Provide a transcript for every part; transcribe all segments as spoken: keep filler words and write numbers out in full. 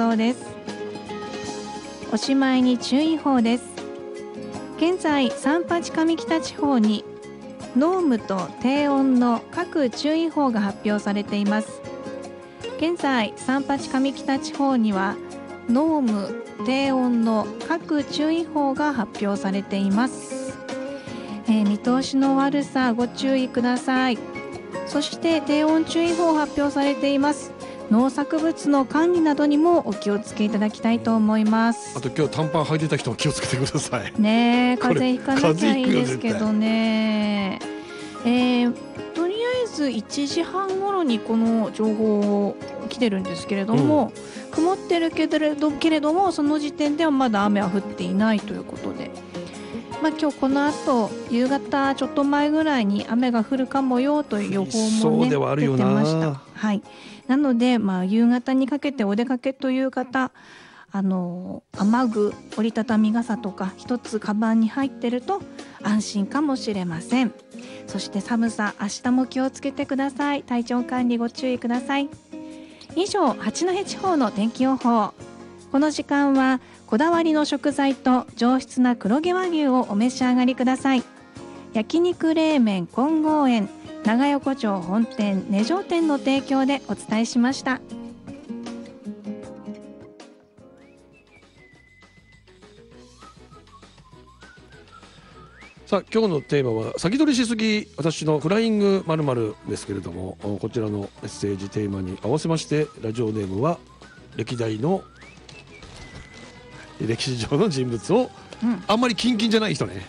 そうです。おしまいに注意報です。現在三八上北地方に濃霧と低温の各注意報が発表されています。現在三八上北地方には濃霧低温の各注意報が発表されています。えー、見通しの悪さご注意ください。そして低温注意報発表されています。農作物の管理などにもお気をつけいただきたいと思います。 あと今日短パン履いてた人も気をつけてくださいね。風邪ひかなきゃいいですけどね。えー、とりあえずいちじはん頃にこの情報来てるんですけれども、うん、曇ってるけれど、けれどもその時点ではまだ雨は降っていないということで、まあ、今日この後夕方ちょっと前ぐらいに雨が降るかもよという予報も、ね、出てました。はい、なので、まあ、夕方にかけてお出かけという方、あの雨具、折りたたみ傘とか一つカバンに入ってると安心かもしれません。そして寒さ、明日も気をつけてください。体調管理ご注意ください。以上、八戸地方の天気予報。この時間はこだわりの食材と上質な黒毛和牛をお召し上がりください。焼肉冷麺金剛園長横丁本店根城店の提供でお伝えしました。 さあ、今日のテーマは先取りしすぎ私のフライング〇〇ですけれども、こちらのメッセージテーマに合わせましてラジオネームは歴代の歴史上の人物を、うん、あんまりキンキンじゃない人ね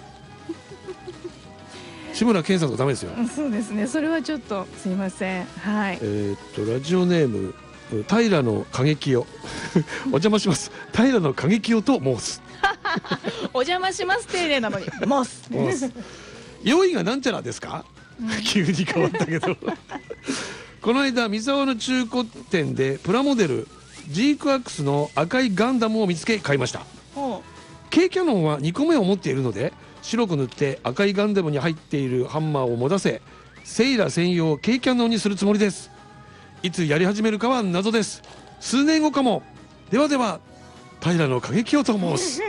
志村けんさんとダメですよ。 そうですね、それはちょっとすいません。はい、 えー、っとラジオネーム平の景清お邪魔します。平の景清と申すお邪魔します丁寧なのに申す用意がなんちゃらですか、うん、急に変わったけどこの間三沢の中古店でプラモデルジークアックスの赤いガンダムを見つけ買いました。軽キャノンはにこめを持っているので白く塗って赤いガンダムに入っているハンマーを持たせセイラ専用軽キャノンにするつもりです。いつやり始めるかは謎です。数年後かも。ではでは平の景清と申す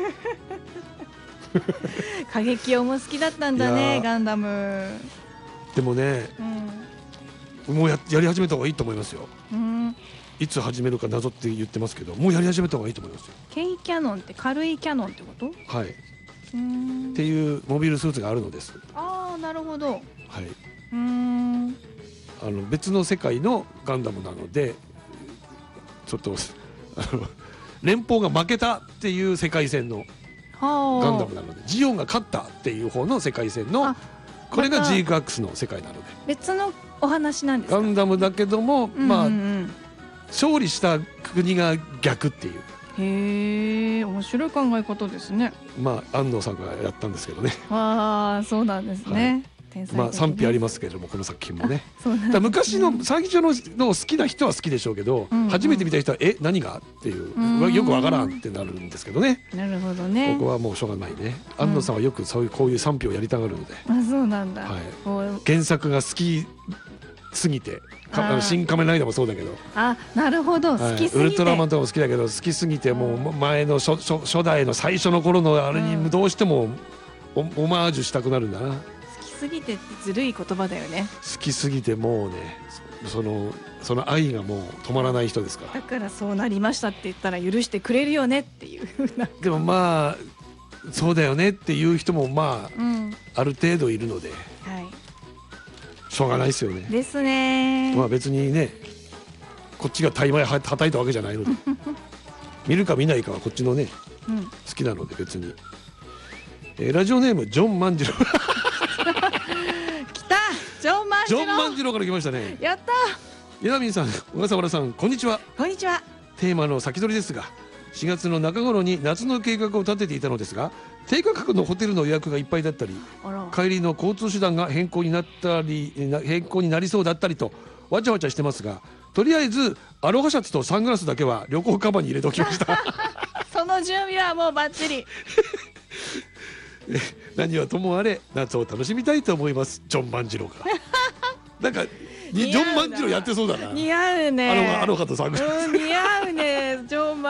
景清も好きだったんだね、ガンダム。 でもね、うん、もう や, やり始めた方がいいと思いますよ。うん、いつ始めるか謎って言ってますけど、もうやり始めた方がいいと思いますよ。 軽キャノンって軽いキャノンってこと？ はい。うーんっていうモビルスーツがあるのです。 ああ、なるほど。はい。 うーんあの別の世界のガンダムなので、ちょっとあの連邦が負けたっていう世界線のガンダムなので、ジオンが勝ったっていう方の世界線の、これが ジークアックス の世界なので別のお話なんですか。 ガンダムだけども、うんうんうん、まあ勝利した国が逆っていう。 へえ、面白い考え方ですね。 まあ安藤さんがやったんですけどね。 ああ、そうなんですね。はい、 まあ賛否ありますけれども、この作品もね。だ昔の最初のの好きな人は好きでしょうけど、うんうん、初めて見た人はえ何がっていう、うん、よくわからんってなるんですけどね。 なるほどね。 ここはもうしょうがないね。安藤さんはよくそういうこういう賛否をやりたがるので。 あ、そうなんだ。 はい、原作が好きすぎて、新仮面ライダーもそうだけど。 あ、なるほど。好きすぎて。 ウルトラマンとかも好きだけど、好きすぎてもう前の 初, 初, 初代の最初の頃のあれにどうしても オ, オマージュしたくなるんだな。 好きすぎてってずるい言葉だよね。 好きすぎてもうね、そのその愛がもう止まらない人ですから。 だからそうなりましたって言ったら許してくれるよねっていうでもまあそうだよねっていう人もまあ、うん、ある程度いるので、はい、しょうがないですよね。 ですね。 まあ別にね、こっちが大枚はたいたわけじゃないので見るか見ないかはこっちのね、うん、好きなので別に。えー、ラジオネームジョン万次郎来た、ジョン万次郎。 ジョン万次郎から来ましたね。 やった。 稲見さん、小笠原さん、こんにちは。 こんにちは。 テーマの先取りですが、しがつの中頃に夏の計画を立てていたのですが、低価格のホテルの予約がいっぱいだったり、帰りの交通手段が変更になったり変更になりそうだったりとわちゃわちゃしてますが、とりあえずアロハシャツとサングラスだけは旅行カバンに入れておきましたその準備はもうバッチリ何はともあれ夏を楽しみたいと思います。ジョン万次郎がなんかジョン万次郎やってそうだな。 似合うね。 アロハ、アロハとサングラス似合うね、ジョン万